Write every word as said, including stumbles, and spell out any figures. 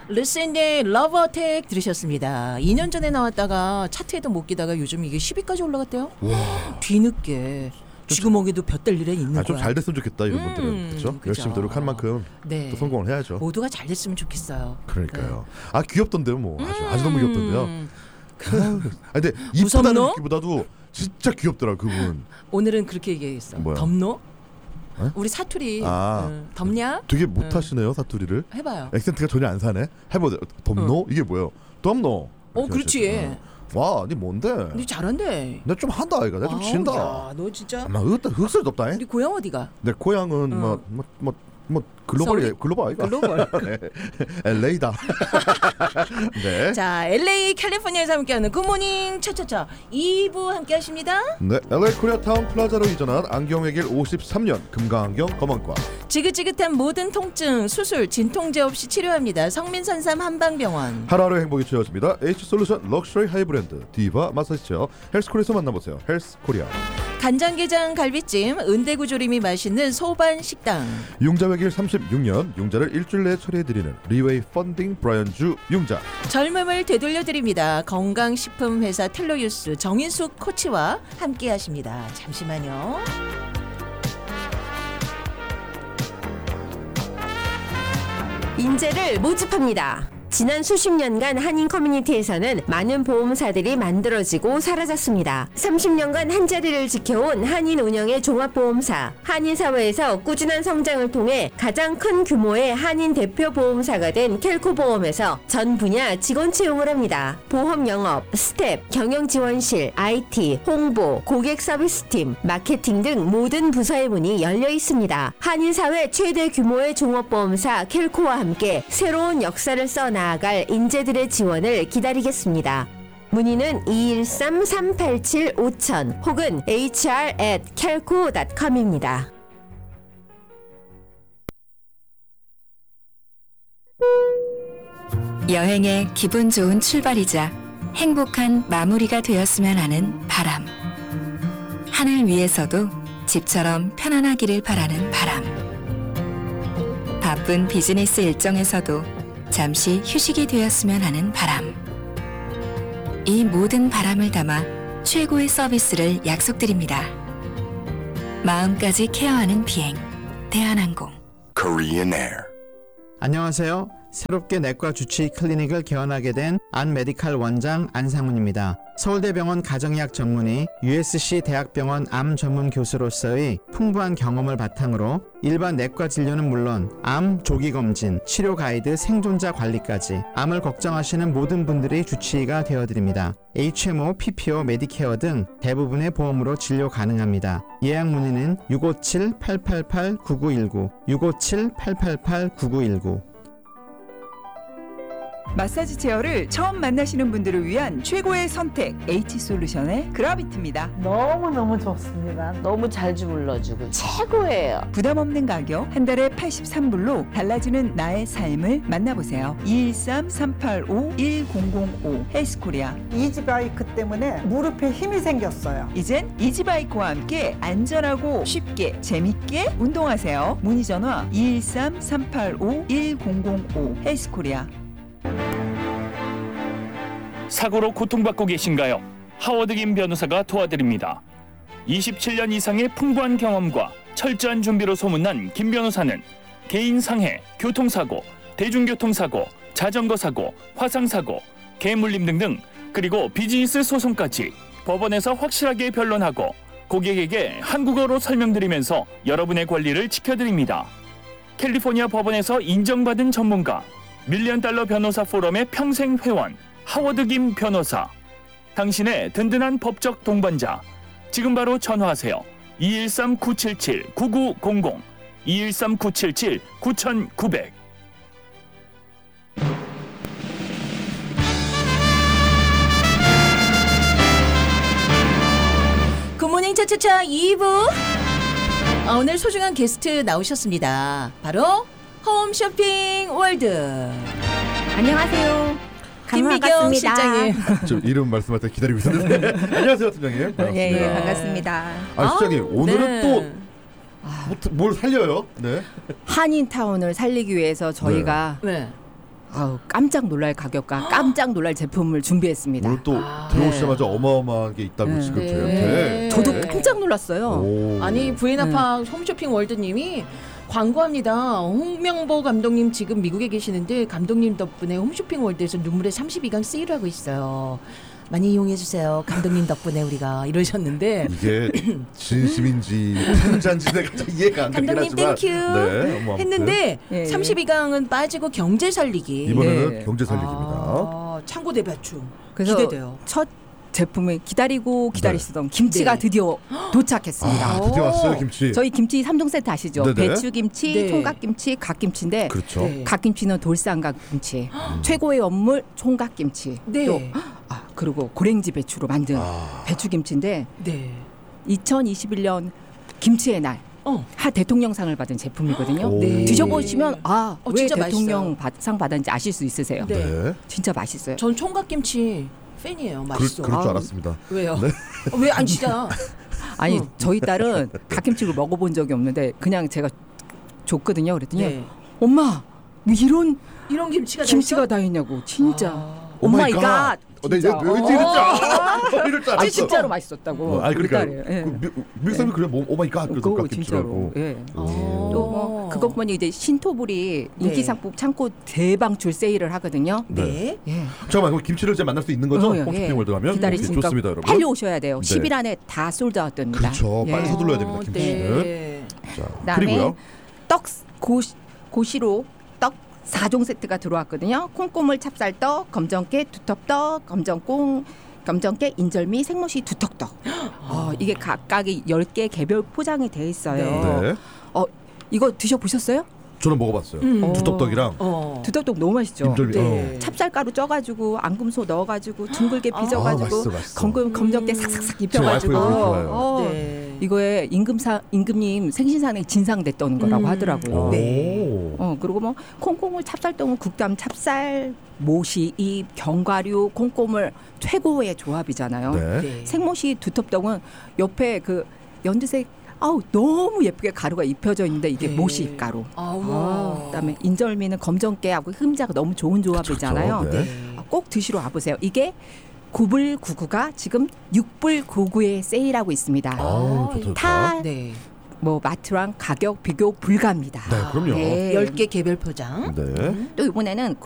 리센의 러브 어택 들으셨습니다. 이 년 전에 나왔다가 차트에도 못 끼다가 요즘 이게 십 위까지 올라갔대요. 와. 뒤늦게. 쥐구멍에도 볕될 일에 있는 아, 거야. 좀 잘 됐으면 좋겠다 이런 음, 분들은. 그렇죠? 열심히 노력한 만큼 네. 또 성공을 해야죠. 모두가 잘 됐으면 좋겠어요. 그러니까요. 네. 아 귀엽던데요. 뭐 아주, 아주 너무 귀엽던데요. 음. 아, 근데 이쁘다는 느낌보다도 진짜 귀엽더라 그분. 오늘은 그렇게 얘기했어. 뭐야? 덥노? 에? 우리 사투리 아, 음, 덥냐? 되게 못하시네요 사투리를. 해봐요. 액센트가 전혀 안 사네. 해보세요. 덥노? 응. 이게 뭐예요? 덥노? 어 그렇지. 와, 니 뭔데? 니 잘한대. 나 좀 한다 아이가. 나 좀 친다. 야, 너 진짜. 아마 으따 흑설 덥다. 니 고향 어디가? 내 고향은 응. 뭐 뭐 뭐 뭐 글로벌이 서울이? 글로벌 아이가. 글로벌. 네. 엘에이다. 네. 자, 엘에이 캘리포니아에서 함께하는 굿모닝 차차차 이 부 함께하십니다. 네, 엘에이 코리아타운 플라자로 이전한 안경의 길 오십삼 년 금강안경 검언과 지긋지긋한 모든 통증 수술 진통제 없이 치료합니다. 성민선삼 한방병원. 하루하루 행복이 채워집니다. H솔루션 럭셔리 하이브랜드 디바 마사지체어 헬스코리아에서 만나보세요. 헬스코리아. 간장게장 갈비찜 은대구조림이 맛있는 소반식당. 융자외길 삼십육 년 융자를 일주일 내에 처리해드리는 리웨이 펀딩 브라이언주 융자. 젊음을 되돌려드립니다. 건강식품회사 텔로유스 정인숙 코치와 함께하십니다. 잠시만요. 인재를 모집합니다. 지난 수십 년간 한인 커뮤니티에서는 많은 보험사들이 만들어지고 사라졌습니다. 삼십 년간 한자리를 지켜온 한인 운영의 종합보험사, 한인 사회에서 꾸준한 성장을 통해 가장 큰 규모의 한인 대표 보험사가 된 켈코보험에서 전 분야 직원 채용을 합니다. 보험 영업, 스텝, 경영지원실, 아이티, 홍보, 고객 서비스팀, 마케팅 등 모든 부서의 문이 열려 있습니다. 한인 사회 최대 규모의 종합보험사 켈코와 함께 새로운 역사를 써 나아갈 인재들의 지원을 기다리겠습니다. 문의는 이일삼 삼팔칠 오천 혹은 에이치알 앳 켈코 닷컴입니다. 여행의 기분 좋은 출발이자 행복한 마무리가 되었으면 하는 바람. 하늘 위에서도 집처럼 편안하기를 바라는 바람. 바쁜 비즈니스 일정에서도 잠시 휴식이 되었으면 하는 바람. 이 모든 바람을 담아 최고의 서비스를 약속드립니다. 마음까지 케어하는 비행 대한항공. Korean Air. 안녕하세요. 새롭게 내과 주치 클리닉을 개원하게 된 안메디칼 원장 안상훈입니다. 서울대병원 가정의학 전문의, 유에스씨 대학병원 암 전문 교수로서의 풍부한 경험을 바탕으로 일반 내과 진료는 물론 암 조기 검진, 치료 가이드, 생존자 관리까지 암을 걱정하시는 모든 분들의 주치의가 되어드립니다. 에이치엠오, 피피오, 메디케어 등 대부분의 보험으로 진료 가능합니다. 예약 문의는 육오칠 팔팔팔 구구일구, 육오칠 팔팔팔 구구일구. 마사지 체어를 처음 만나시는 분들을 위한 최고의 선택 H솔루션의 그라비트입니다. 너무너무 좋습니다. 너무 잘 주물러주고 최고예요. 부담 없는 가격 한 달에 팔십삼 불로 달라지는 나의 삶을 만나보세요. 이일삼 삼팔오 일공공오 헬스코리아. 이지바이크 때문에 무릎에 힘이 생겼어요. 이젠 이지바이크와 함께 안전하고 쉽게 재밌게 운동하세요. 문의 전화 이일삼 삼팔오 일공공오 헬스코리아. 사고로 고통받고 계신가요? 하워드 김 변호사가 도와드립니다. 이십칠 년 이상의 풍부한 경험과 철저한 준비로 소문난 김 변호사는 개인 상해, 교통사고, 대중교통사고, 자전거 사고, 화상사고, 개물림 등등 그리고 비즈니스 소송까지 법원에서 확실하게 변론하고 고객에게 한국어로 설명드리면서 여러분의 권리를 지켜드립니다. 캘리포니아 법원에서 인정받은 전문가, 밀리언 달러 변호사 포럼의 평생 회원 하워드 김 변호사. 당신의 든든한 법적 동반자. 지금 바로 전화하세요. 이일삼 구칠칠 구구공공 이일삼 구칠칠 구구공공. 굿모닝 차차차 이 부. 아, 오늘 소중한 게스트 나오셨습니다. 바로 홈쇼핑 월드. 안녕하세요. 김미경 실장님. 좀 이름 말씀할 때 기다리고 있었는데. 안녕하세요, 팀장님. 반갑습니다. 예, 예, 반갑습니다. 아, 실장님 아, 오늘은 네. 또 뭘 살려요? 네. 한인타운을 살리기 위해서 저희가 네. 아우 깜짝 놀랄 가격과 깜짝 놀랄 제품을 준비했습니다. 오늘 또 아, 들어오시자마자 어마어마한 게 있다고 네. 지금 네. 저희한테. 저도 깜짝 놀랐어요. 오. 아니 부에나파 홈쇼핑 월드님이 광고합니다. 홍명보 감독님 지금 미국에 계시는데 감독님 덕분에 홈쇼핑 월드에서 눈물의 삼십이 강 세일을 하고 있어요. 많이 이용해 주세요. 감독님 덕분에 우리가 이러셨는데 이게 진심인지 편자인지 내가 잘 이해가 안 되긴 감독님 하지만 땡큐 네, 뭐 아무튼 했는데 예, 예. 삼십이 강은 빠지고 경제 살리기. 이번에는 네. 경제 살리기입니다. 아, 창고 대배추 그래서 기대돼요. 첫 제품을 기다리고 기다리시던 김치가 네. 드디어 도착했습니다. 아, 드디어 왔어요 김치. 저희 김치 삼 종 세트 아시죠? 네네. 배추김치, 네. 총각김치, 갓김치인데 그렇죠. 네. 갓김치는 돌산갓김치, 최고의 원물 총각김치. 네. 또 아, 그리고 고랭지 배추로 만든 아. 배추김치인데 네. 이천이십일 년 김치의 날. 어. 하 대통령상을 받은 제품이거든요. 오. 네. 드셔보시면 아, 어, 왜 진짜 대통령 맛있어요. 받- 상 받았는지 아실 수 있으세요. 네. 네. 진짜 맛있어요. 전 총각김치 팬이에요. 맛있어. 그럴, 그럴 줄 아. 알았습니다. 왜요? 네. 어, 왜? 아니 진짜. 아니 어. 저희 딸은 갓김치를 먹어본 적이 없는데 그냥 제가 줬거든요. 그랬더니 네. 엄마 뭐 이런 이런 김치가 다 김치가 있어? 다 있냐고 진짜. 아. 오 마이 갓. 어, 네, 진짜. 네, 왠지 이럴 줄 알았어. 이럴 줄 아 알았어. 진짜로 맛있었다고. 어, 아니 우리 그러니까 딸이. 예. 그 미- 미국 사람이 그래 뭐 오마이갓 그래서 그거 갓김치라고. 진짜로. 예. 어. 또 뭐 그것뿐이 이제 신토불이 네. 인기 상품 창고 대방출 세일을 하거든요. 네. 예. 잠깐만 그럼 김치를 이제 만날 수 있는 거죠? 어, 예, 홈쇼핑 예. 월드 가면 기다리시니까 오케이, 좋습니다 여러분. 빨리 오셔야 돼요. 네. 십 일 안에 다 솔드아웃됩니다. 그렇죠. 예. 빨리 서둘러야 됩니다 어, 김치는. 네. 자 그다음에 그리고요. 떡 고시, 고시로 떡 사 종 세트가 들어왔거든요. 콩고물 찹쌀떡, 검정깨 두텁떡, 검정콩, 검정깨 인절미 생모시 두텁떡. 어, 이게 각각이 열 개 개별 포장이 돼 있어요. 네. 어, 이거 드셔보셨어요? 저는 먹어봤어요. 음. 두떡떡이랑 어. 두텁떡 너무 맛있죠. 인절미. 네. 어. 찹쌀가루 쪄가지고 앙금소 넣어가지고 둥글게 아, 빚어가지고 맛있어, 맛있어. 검금 검정깨 삭삭삭 입혀가지고 지금 와이프가 그거 좋아해요. 어, 네. 이거에 임금사 임금님 생신상에 진상됐던 거라고 음. 하더라고요. 네. 오. 어 그리고 뭐 콩고물 찹쌀떡은 국담 찹쌀 모시 잎 견과류 콩고물 최고의 조합이잖아요. 네. 네. 생모시 두텁떡은 옆에 그 연두색 아우 너무 예쁘게 가루가 입혀져 있는데 이게 네. 모시 가루. 아우. 아, 그다음에 인절미는 검정깨하고 흠자가 너무 좋은 조합이잖아요. 그쵸, 그쵸. 네. 네. 아, 꼭 드시러 와보세요. 이게 구 불 구구가 지금 육 불 구구에 세일하고 있습니다. 아, 좋다, 좋다. 다 네. 뭐 마트랑 가격 비교 불가합니다. 네, 그럼요. 네. 열 개 개별 포장. 네. 또 이번에는